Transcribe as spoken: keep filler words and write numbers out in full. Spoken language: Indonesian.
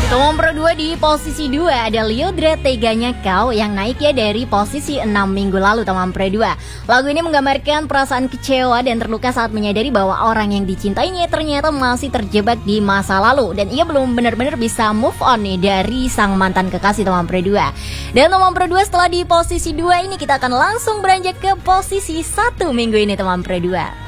Nomor Pro dua di posisi dua ada Lyodra Teganya Kau yang naik ya dari posisi enam minggu lalu teman Pro dua. Lagu ini menggambarkan perasaan kecewa dan terluka saat menyadari bahwa orang yang dicintainya ternyata masih terjebak di masa lalu dan ia belum benar-benar bisa move on nih dari sang mantan kekasih teman Pro dua. Dan teman Pro dua setelah di posisi dua ini kita akan langsung beranjak ke posisi satu minggu ini teman Pro dua.